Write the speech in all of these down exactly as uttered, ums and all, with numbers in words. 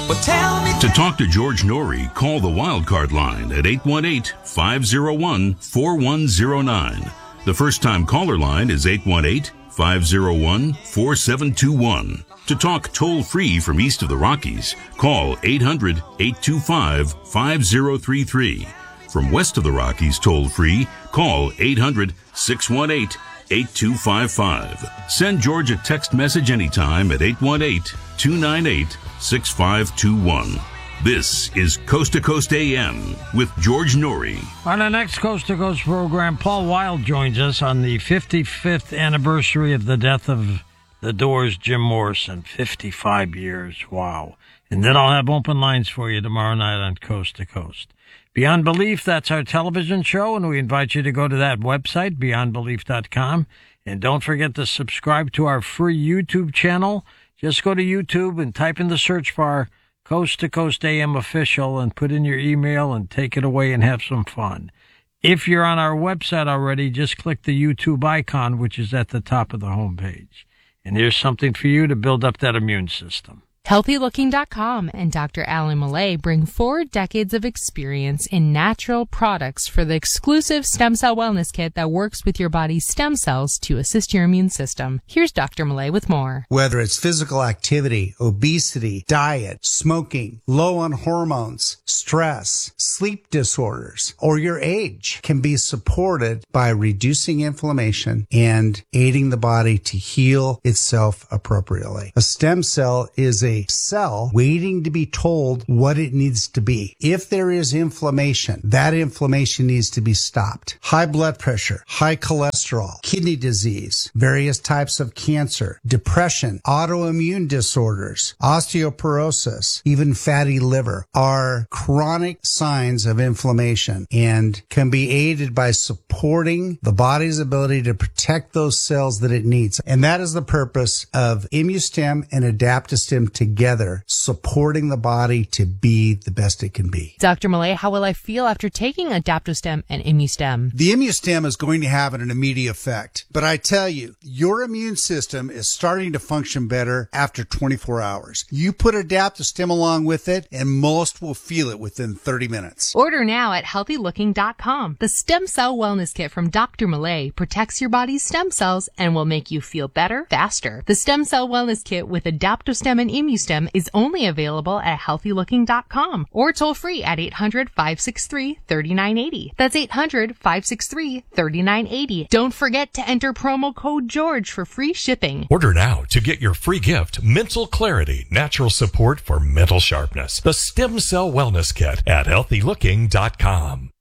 Well, tell me. To talk to George Norrie, call the Wildcard line at eight one eight, five oh one, four one oh nine. The first-time caller line is eight one eight, five oh one, four seven two one. To talk toll-free from east of the Rockies, call eight hundred, eight two five, five oh three three. From west of the Rockies toll-free, call eight hundred, six one eight, eight two five five. Send George a text message anytime at eight one eight, two nine eight, six five two one. This is Coast to Coast A M with George Norrie. On the next Coast to Coast program, Paul Wild joins us on the fifty-fifth anniversary of the death of the Doors' Jim Morrison. fifty-five years. Wow. And then I'll have open lines for you tomorrow night on Coast to Coast. Beyond Belief, that's our television show, and we invite you to go to that website, beyond belief dot com. And don't forget to subscribe to our free YouTube channel. Just go to YouTube and type in the search bar, Coast to Coast A M Official, and put in your email and take it away and have some fun. If you're on our website already, just click the YouTube icon, which is at the top of the homepage. And here's something for you to build up that immune system. Healthy Looking dot com and Doctor Alan Millay bring four decades of experience in natural products for the exclusive stem cell wellness kit that works with your body's stem cells to assist your immune system. Here's Doctor Millay with more. Whether it's physical activity, obesity, diet, smoking, low on hormones, stress, sleep disorders, or your age can be supported by reducing inflammation and aiding the body to heal itself appropriately. A stem cell is a cell waiting to be told what it needs to be. If there is inflammation, that inflammation needs to be stopped. High blood pressure, high cholesterol, kidney disease, various types of cancer, depression, autoimmune disorders, osteoporosis, even fatty liver are chronic signs of inflammation and can be aided by supporting the body's ability to protect those cells that it needs. And that is the purpose of ImmuStem and AdaptoStem together, supporting the body to be the best it can be. Doctor Millay, how will I feel after taking AdaptoStem and ImmuStem? The ImmuStem is going to have an immediate effect, but I tell you, your immune system is starting to function better after twenty-four hours. You put AdaptoStem along with it, and most will feel it within thirty minutes. Order now at Healthy Looking dot com. The Stem Cell Wellness Kit from Doctor Millay protects your body's stem cells and will make you feel better, faster. The Stem Cell Wellness Kit with AdaptoStem and ImmuStem is only available at Healthy Looking dot com or toll free at eight hundred, five six three, three nine eight zero. That's eight hundred, five six three, three nine eight zero. Don't forget to enter promo code George for free shipping. Order now to get your free gift, Mental Clarity, natural support for mental sharpness. The Stem Cell Wellness Kit at Healthy Looking dot com.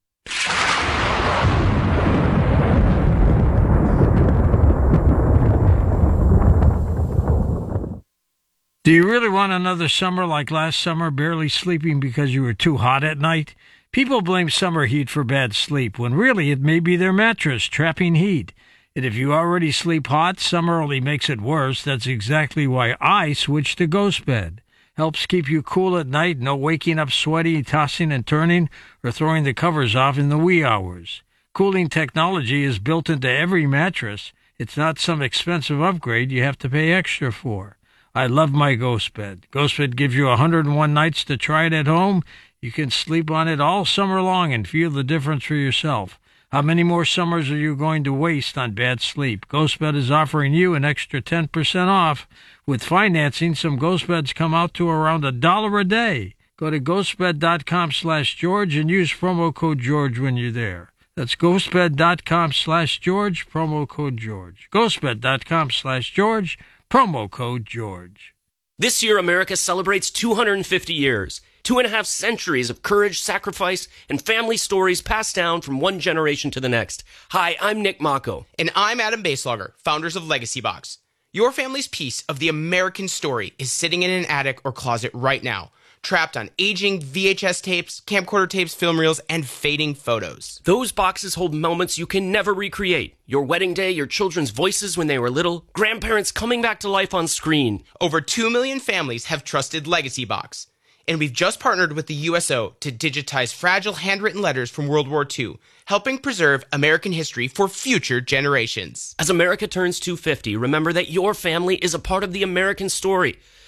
Do you really want another summer like last summer, barely sleeping because you were too hot at night? People blame summer heat for bad sleep, when really it may be their mattress trapping heat. And if you already sleep hot, summer only makes it worse. That's exactly why I switched to Ghost Bed. Helps keep you cool at night, no waking up sweaty, tossing and turning, or throwing the covers off in the wee hours. Cooling technology is built into every mattress. It's not some expensive upgrade you have to pay extra for. I love my Ghost Bed. Ghost Bed gives you one hundred one nights to try it at home. You can sleep on it all summer long and feel the difference for yourself. How many more summers are you going to waste on bad sleep? Ghost Bed is offering you an extra ten percent off. With financing, some Ghost Beds come out to around a dollar a day. Go to ghostbed.com slash George and use promo code George when you're there. That's ghostbed.com slash George, promo code George. ghostbed.com slash George, promo code George. This year, America celebrates two hundred fifty years. Two and a half centuries of courage, sacrifice, and family stories passed down from one generation to the next. Hi, I'm Nick Mako. And I'm Adam Baselogger, founders of Legacy Box. Your family's piece of the American story is sitting in an attic or closet right now, trapped on aging V H S tapes, camcorder tapes, film reels, and fading photos. Those boxes hold moments you can never recreate. Your wedding day, your children's voices when they were little, grandparents coming back to life on screen. Over two million families have trusted Legacy Box. And we've just partnered with the U S O to digitize fragile handwritten letters from World War Two, helping preserve American history for future generations. As America turns two hundred fifty, remember that your family is a part of the American story.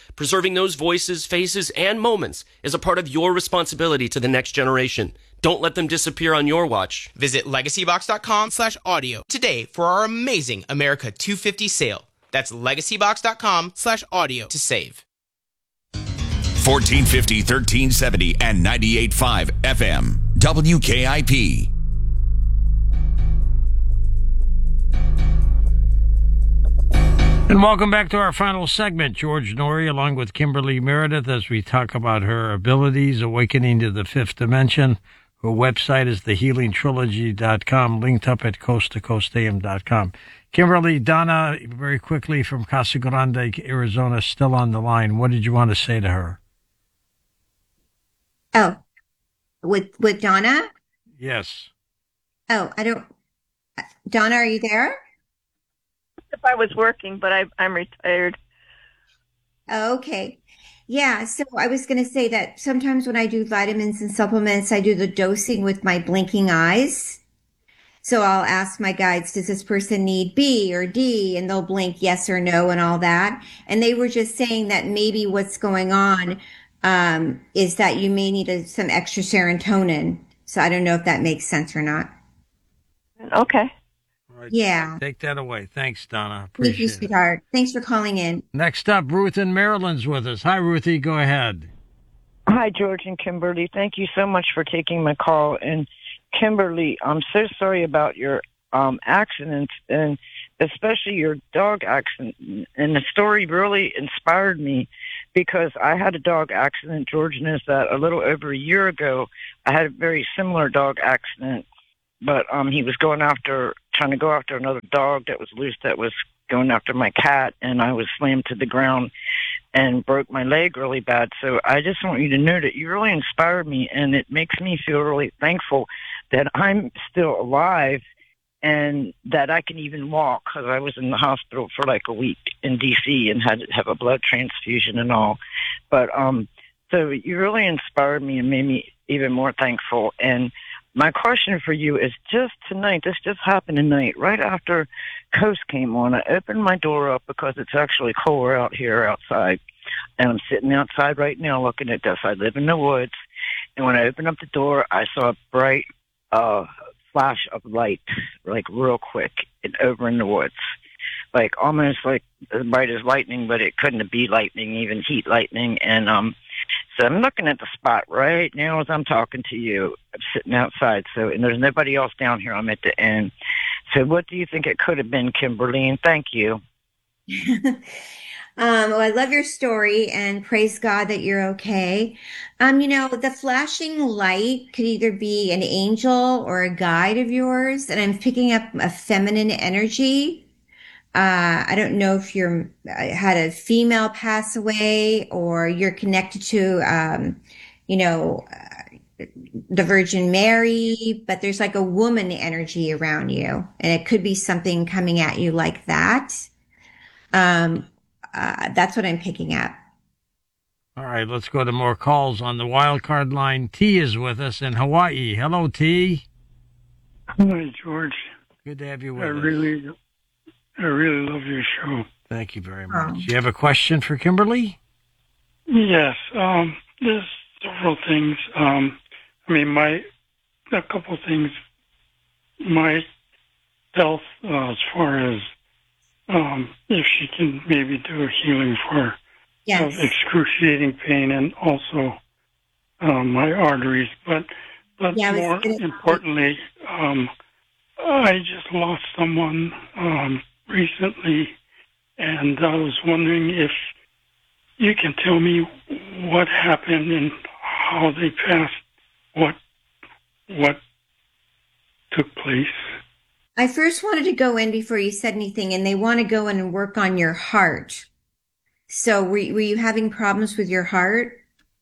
Preserving those voices, faces, and moments is a part of your responsibility to the next generation. Don't let them disappear on your watch. Visit legacybox.com slash audio today for our amazing America two fifty sale. That's legacybox.com slash audio to save. fourteen fifty, thirteen seventy, and ninety-eight point five F M. W K I P. And welcome back to our final segment. George Noory along with Kimberly Meredith as we talk about her abilities, awakening to the fifth dimension. Her website is the healing trilogy dot com, linked up at coast to coast a m dot com. Kimberly, Donna, very quickly from Casa Grande, Arizona, still on the line. What did you want to say to her? Oh, with with Donna? Yes. Oh, I don't. Donna, are you there? If I was working, but I, I'm retired. Okay. Yeah, so I was going to say that sometimes when I do vitamins and supplements, I do the dosing with my blinking eyes. So I'll ask my guides, does this person need B or D? And they'll blink yes or no and all that. And they were just saying that maybe what's going on um, is that you may need a, some extra serotonin. So I don't know if that makes sense or not. Okay. All right, yeah. Take that away. Thanks, Donna. Thank you, Appreciate it. sweetheart. Thanks for calling in. Next up, Ruth in Maryland's with us. Hi, Ruthie. Go ahead. Hi, George and Kimberly. Thank you so much for taking my call. And Kimberly, I'm so sorry about your um, accident, and especially your dog accident. And the story really inspired me because I had a dog accident. George knows that a little over a year ago, I had a very similar dog accident. But um, he was going after, trying to go after another dog that was loose that was going after my cat, and I was slammed to the ground and broke my leg really bad. So I just want you to know that you really inspired me, and it makes me feel really thankful that I'm still alive and that I can even walk, because I was in the hospital for like a week in D C and had to have a blood transfusion and all. But um, so you really inspired me and made me even more thankful. And my question for you is just tonight, this just happened tonight, right after Coast came on. I opened my door up because it's actually cooler out here outside. And I'm sitting outside right now looking at this. I live in the woods. And when I opened up the door, I saw a bright uh, flash of light, like real quick, and over in the woods. Like almost like as bright as lightning, but it couldn't be lightning, even heat lightning. And um, so I'm looking at the spot right now as I'm talking to you. I'm sitting outside, so and there's nobody else down here. I'm at the end. So what do you think it could have been, Kimberly? And thank you. um, well, I love your story and praise God that you're okay. Um, you know, the flashing light could either be an angel or a guide of yours, and I'm picking up a feminine energy. Uh, I don't know if you're had a female pass away or you're connected to, um, you know, uh, the Virgin Mary, but there's like a woman energy around you, and it could be something coming at you like that. Um, uh, that's what I'm picking up. All right, let's go to more calls on the wild card line. T is with us in Hawaii. Hello, T. Hi, George. Good to have you with I us. really, I really love your show. Thank you very much. You have a question for Kimberly? Yes. Um, there's several things. Um, I mean, my, a couple things. My health, uh, as far as, um, if she can maybe do a healing for Yes. of excruciating pain, and also, um, my arteries. But, but Yeah, I was more gonna- importantly, um, I just lost someone, um, recently, and I was wondering if you can tell me what happened and how they passed, what what took place. I first wanted to go in before you said anything, and they want to go in and work on your heart. So were, were you having problems with your heart?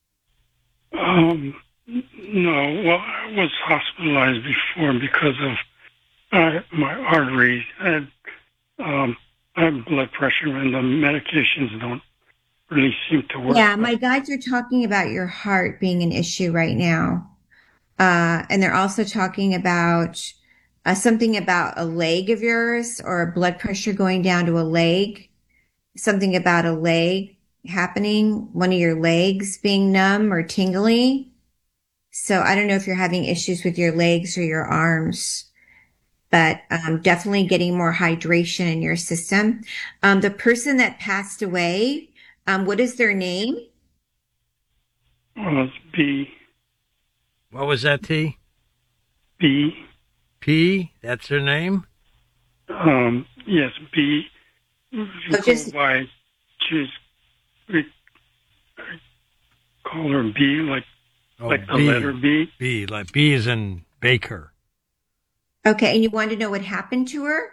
Um, no, well, I was hospitalized before because of uh, my arteries. I had, um, I have blood pressure, and the medications don't really seem to work. Yeah, my guides are talking about your heart being an issue right now. Uh, and they're also talking about uh, something about a leg of yours or blood pressure going down to a leg, something about a leg. happening, one of your legs being numb or tingly. So I don't know if you're having issues with your legs or your arms, but um, definitely getting more hydration in your system. Um, the person that passed away, um, what is their name? Well, it's B. What was that, T? B. P? That's her name? Um, yes, B. You So just- go by, just we call her B, like Oh, like the B. letter B. B, like B is in Baker. Okay, and you wanted to know what happened to her?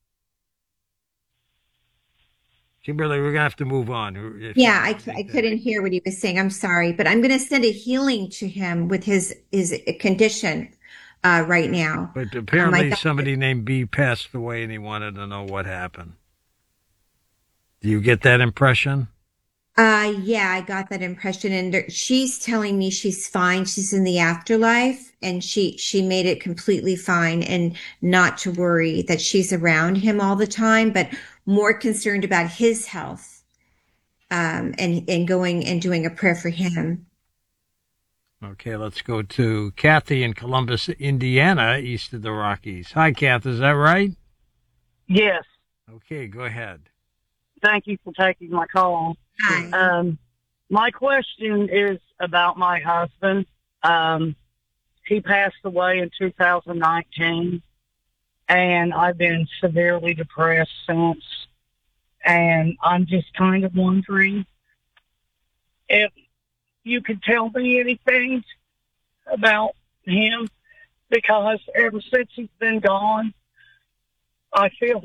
Kimberly, we're going to have to move on. If Yeah, I, I couldn't hear what he was saying. I'm sorry, but I'm going to send a healing to him with his his condition uh, right now. But apparently Um, I thought- somebody named B passed away and he wanted to know what happened. Do you get that impression? Uh, yeah, I got that impression, and there- she's telling me she's fine. She's in the afterlife, and she she made it completely fine, and not to worry that she's around him all the time, but more concerned about his health, um, and and going and doing a prayer for him. Okay, let's go to Kathy in Columbus, Indiana, east of the Rockies. Hi, Kath, is that right? Yes. Okay, go ahead. Thank you for taking my call. Hi. Um, my question is about my husband. Um, he passed away in two thousand nineteen, and I've been severely depressed since. And I'm just kind of wondering if you could tell me anything about him, because ever since he's been gone, I feel